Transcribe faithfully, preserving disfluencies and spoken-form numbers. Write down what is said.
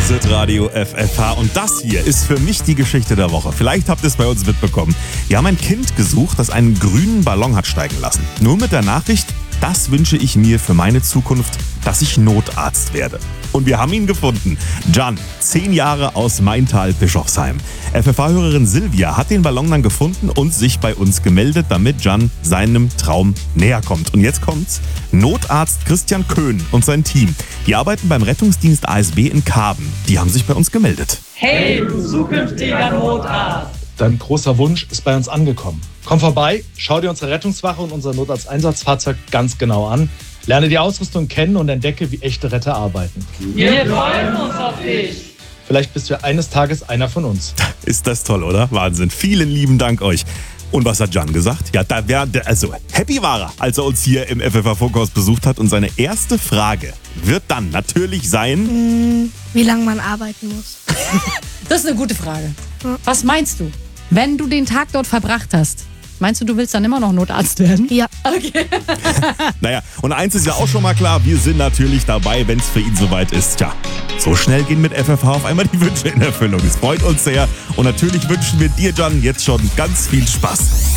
Hitradio F F H. Und das hier ist für mich die Geschichte der Woche. Vielleicht habt ihr es bei uns mitbekommen. Wir haben ein Kind gesucht, das einen grünen Ballon hat steigen lassen. Nur mit der Nachricht: Das wünsche ich mir für meine Zukunft, dass ich Notarzt werde. Und wir haben ihn gefunden. Can, zehn Jahre aus Maintal-Bischofsheim. F F H-Hörerin Silvia hat den Ballon dann gefunden und sich bei uns gemeldet, damit Can seinem Traum näher kommt. Und jetzt kommt's. Notarzt Christian Köhn und sein Team, die arbeiten beim Rettungsdienst A S B in Karben. Die haben sich bei uns gemeldet. Hey, du zukünftiger Notarzt! Dein großer Wunsch ist bei uns angekommen. Komm vorbei, schau dir unsere Rettungswache und unser Notarzteinsatzfahrzeug ganz genau an. Lerne die Ausrüstung kennen und entdecke, wie echte Retter arbeiten. Wir freuen uns auf dich. Vielleicht bist du ja eines Tages einer von uns. Ist das toll, oder? Wahnsinn. Vielen lieben Dank euch. Und was hat Can gesagt? Ja, da wäre also happy war er, als er uns hier im F F H-Funkhaus besucht hat. Und seine erste Frage wird dann natürlich sein: Wie lange man arbeiten muss. Das ist eine gute Frage. Was meinst du, wenn du den Tag dort verbracht hast? Meinst du, du willst dann immer noch Notarzt werden? Ja. Okay. Naja, und eins ist ja auch schon mal klar, wir sind natürlich dabei, wenn es für ihn soweit ist. Tja, so schnell gehen mit F F H auf einmal die Wünsche in Erfüllung. Es freut uns sehr und natürlich wünschen wir dir, Can, jetzt schon ganz viel Spaß.